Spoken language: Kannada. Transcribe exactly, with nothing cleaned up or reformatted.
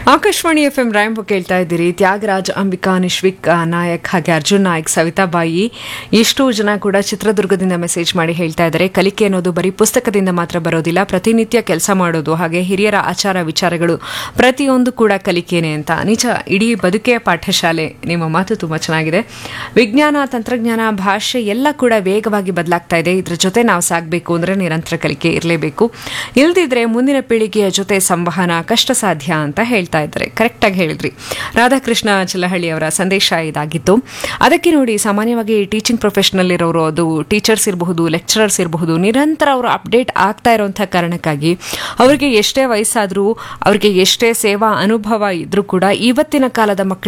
ಆಕಾಶವಾಣಿ ಎಫ್ ಎಂ ರಾಯಂಬ ಕೇಳ್ತಾ ಇದ್ದೀರಿ. ತ್ಯಾಗರಾಜ್, ಅಂಬಿಕಾ, ನಿಶ್ವಿಕ್ ನಾಯಕ್ ಹಾಗೆ ಅರ್ಜುನ್ ನಾಯಕ್, ಸವಿತಾಬಾಯಿ ಇಷ್ಟು ಜನ ಕೂಡ ಚಿತ್ರದುರ್ಗದಿಂದ ಮೆಸೇಜ್ ಮಾಡಿ ಹೇಳ್ತಾ ಇದ್ದಾರೆ, ಕಲಿಕೆ ಅನ್ನೋದು ಬರೀ ಪುಸ್ತಕದಿಂದ ಮಾತ್ರ ಬರೋದಿಲ್ಲ, ಪ್ರತಿನಿತ್ಯ ಕೆಲಸ ಮಾಡೋದು ಹಾಗೆ ಹಿರಿಯರ ಆಚಾರ ವಿಚಾರಗಳು ಪ್ರತಿಯೊಂದು ಕೂಡ ಕಲಿಕೆನೆ ಅಂತ. ನಿಜ, ಇಡೀ ಬದುಕೇ ಪಾಠಶಾಲೆ. ನಿಮ್ಮ ಮಾತು ತುಂಬ ಚೆನ್ನಾಗಿದೆ. ವಿಜ್ಞಾನ, ತಂತ್ರಜ್ಞಾನ, ಭಾಷೆ ಎಲ್ಲ ಕೂಡ ವೇಗವಾಗಿ ಬದಲಾಗ್ತಾ ಇದೆ. ಇದ್ರ ಜೊತೆ ನಾವು ಸಾಗಬೇಕು ಅಂದರೆ ನಿರಂತರ ಕಲಿಕೆ ಇರಲೇಬೇಕು. ಇಲ್ದಿದ್ರೆ ಮುಂದಿನ ಪೀಳಿಗೆಯ ಜೊತೆ ಸಂವಹನ ಕಷ್ಟ ಸಾಧ್ಯ ಅಂತ ಹೇಳ್ತಾ ಇದ್ದಾರೆ. ಕರೆಕ್ಟಾಗಿ ಹೇಳಿದ್ರಿ. ರಾಧಾಕೃಷ್ಣ ಚಿಲ್ಲಹಳ್ಳಿ ಅವರ ಸಂದೇಶ ಇದಾಗಿತ್ತು. ಅದಕ್ಕೆ ನೋಡಿ, ಸಾಮಾನ್ಯವಾಗಿ ಟೀಚಿಂಗ್ ಪ್ರೊಫೆಷನಲ್ ಇರೋರು, ಅದು ಟೀಚರ್ಸ್ ಇರಬಹುದು, ಲೆಕ್ಚರರ್ಸ್ ಇರಬಹುದು, ನಿರಂತರ ಅವರು ಅಪ್ಡೇಟ್ ಆಗ್ತಾ ಇರೋಂಥ ಕಾರಣಕ್ಕಾಗಿ ಅವರಿಗೆ ಎಷ್ಟೇ ವಯಸ್ಸಾದರೂ, ಅವರಿಗೆ ಎಷ್ಟೇ ಸೇವಾ ಅನುಭವ ಇದ್ರೂ ಕೂಡ ಇವತ್ತಿನ ಕಾಲದ ಮಕ್ಕಳು